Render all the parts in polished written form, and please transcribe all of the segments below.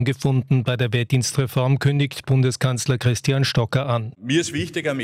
gefunden bei der Wehrdienstreform, kündigt Bundeskanzler Christian Stocker an. Mir ist wichtig, am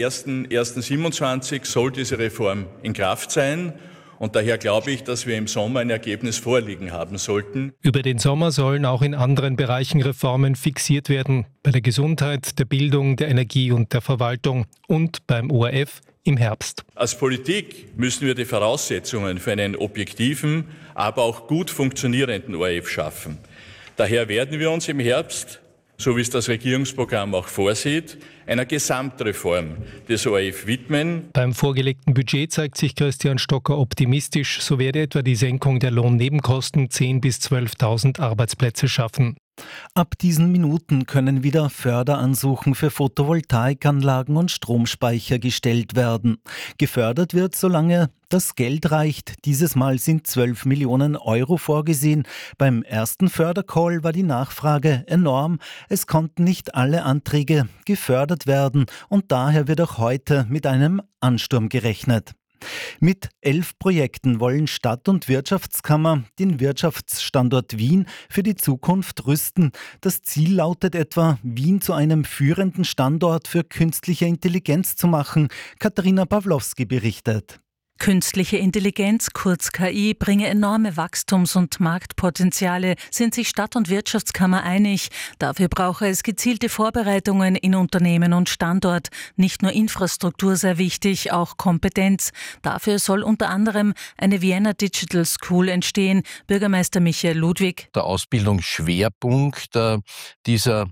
1.1.27 soll diese Reform in Kraft sein. Und daher glaube ich, dass wir im Sommer ein Ergebnis vorliegen haben sollten. Über den Sommer sollen auch in anderen Bereichen Reformen fixiert werden. Bei der Gesundheit, der Bildung, der Energie und der Verwaltung und beim ORF im Herbst. Als Politik müssen wir die Voraussetzungen für einen objektiven, aber auch gut funktionierenden ORF schaffen. Daher werden wir uns im Herbst, so wie es das Regierungsprogramm auch vorsieht, einer Gesamtreform des ORF widmen. Beim vorgelegten Budget zeigt sich Christian Stocker optimistisch. So werde etwa die Senkung der Lohnnebenkosten 10.000 bis 12.000 Arbeitsplätze schaffen. Ab diesen Minuten können wieder Förderansuchen für Photovoltaikanlagen und Stromspeicher gestellt werden. Gefördert wird, solange das Geld reicht. Dieses Mal sind 12 Millionen Euro vorgesehen. Beim ersten Fördercall war die Nachfrage enorm. Es konnten nicht alle Anträge gefördert werden und daher wird auch heute mit einem Ansturm gerechnet. Mit 11 Projekten wollen Stadt- und Wirtschaftskammer den Wirtschaftsstandort Wien für die Zukunft rüsten. Das Ziel lautet etwa, Wien zu einem führenden Standort für künstliche Intelligenz zu machen. Katharina Pawlowski berichtet. Künstliche Intelligenz, kurz KI, bringe enorme Wachstums- und Marktpotenziale, sind sich Stadt- und Wirtschaftskammer einig. Dafür brauche es gezielte Vorbereitungen in Unternehmen und Standort. Nicht nur Infrastruktur sei wichtig, auch Kompetenz. Dafür soll unter anderem eine Vienna Digital School entstehen. Bürgermeister Michael Ludwig. Der Ausbildungsschwerpunkt dieser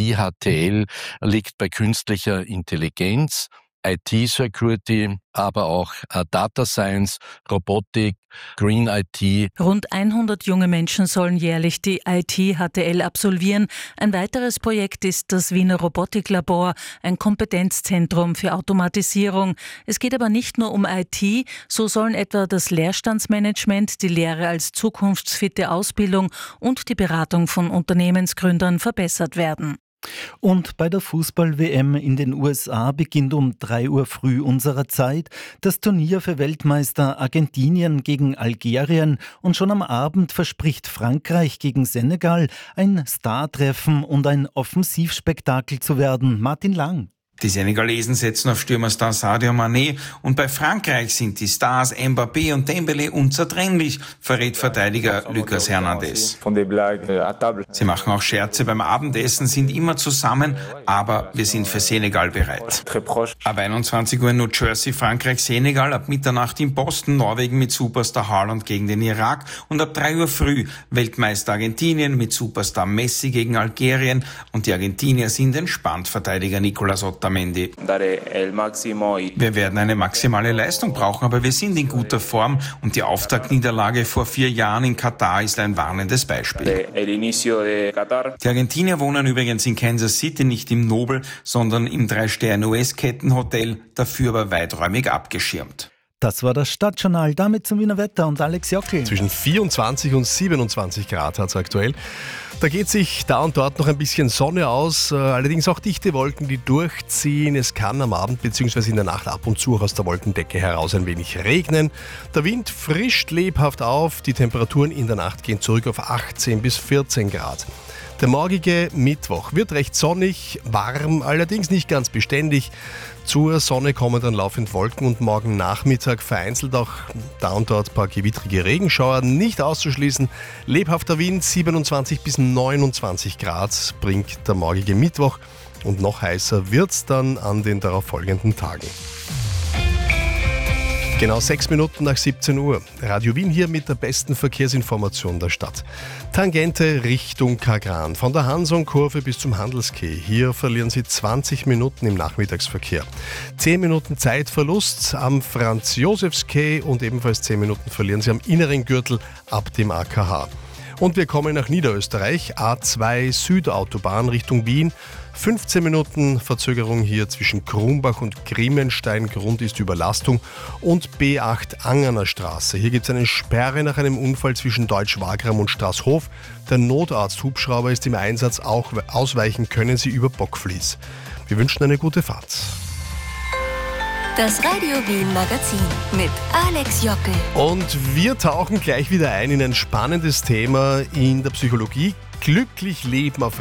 IT-HTL liegt bei künstlicher Intelligenz, IT-Security, aber auch Data Science, Robotik, Green IT. Rund 100 junge Menschen sollen jährlich die IT-HTL absolvieren. Ein weiteres Projekt ist das Wiener Robotiklabor, ein Kompetenzzentrum für Automatisierung. Es geht aber nicht nur um IT, so sollen etwa das Leerstandsmanagement, die Lehre als zukunftsfitte Ausbildung und die Beratung von Unternehmensgründern verbessert werden. Und bei der Fußball-WM in den USA beginnt um 3 Uhr früh unserer Zeit das Turnier für Weltmeister Argentinien gegen Algerien und schon am Abend verspricht Frankreich gegen Senegal ein Star-Treffen und ein Offensivspektakel zu werden. Martin Lang. Die Senegalesen setzen auf Stürmerstar Sadio Mané und bei Frankreich sind die Stars Mbappé und Dembélé unzertrennlich, verrät Verteidiger Lucas Hernandez. Sie machen auch Scherze beim Abendessen, sind immer zusammen, aber wir sind für Senegal bereit. Ab 21 Uhr in New Jersey, Frankreich, Senegal, ab Mitternacht in Boston, Norwegen mit Superstar Haaland gegen den Irak und ab 3 Uhr früh Weltmeister Argentinien mit Superstar Messi gegen Algerien und die Argentinier sind entspannt, Verteidiger Nicolas Otamendi. Wir werden eine maximale Leistung brauchen, aber wir sind in guter Form und die Auftaktniederlage vor 4 Jahren in Katar ist ein warnendes Beispiel. Die Argentinier wohnen übrigens in Kansas City, nicht im Nobel, sondern im 3-Sterne-US-Kettenhotel, dafür aber weiträumig abgeschirmt. Das war das Stadtjournal, damit zum Wiener Wetter und Alex Jockel. Zwischen 24 und 27 Grad hat es aktuell. Da geht sich da und dort noch ein bisschen Sonne aus, allerdings auch dichte Wolken, die durchziehen. Es kann am Abend bzw. in der Nacht ab und zu auch aus der Wolkendecke heraus ein wenig regnen. Der Wind frischt lebhaft auf, die Temperaturen in der Nacht gehen zurück auf 18 bis 14 Grad. Der morgige Mittwoch wird recht sonnig, warm, allerdings nicht ganz beständig. Zur Sonne kommen dann laufend Wolken und morgen Nachmittag vereinzelt auch da und dort ein paar gewittrige Regenschauer. Nicht auszuschließen, lebhafter Wind, 27 bis 29 Grad bringt der morgige Mittwoch und noch heißer wird's dann an den darauffolgenden Tagen. Genau 6 Minuten nach 17 Uhr. Radio Wien hier mit der besten Verkehrsinformation der Stadt. Tangente Richtung Kagran. Von der Hanson-Kurve bis zum Handelskeh. Hier verlieren Sie 20 Minuten im Nachmittagsverkehr. 10 Minuten Zeitverlust am Franz-Josefs-Quai und ebenfalls 10 Minuten verlieren Sie am inneren Gürtel ab dem AKH. Und wir kommen nach Niederösterreich. A2 Südautobahn Richtung Wien. 15 Minuten Verzögerung hier zwischen Krumbach und Griemenstein. Grund ist Überlastung. Und B8 Angerner Straße. Hier gibt es eine Sperre nach einem Unfall zwischen Deutsch-Wagram und Straßhof. Der Notarzt-Hubschrauber ist im Einsatz. Auch ausweichen können Sie über Bockfließ. Wir wünschen eine gute Fahrt. Das Radio Wien Magazin mit Alex Jockel. Und wir tauchen gleich wieder ein in ein spannendes Thema in der Psychologie. glücklich leben auf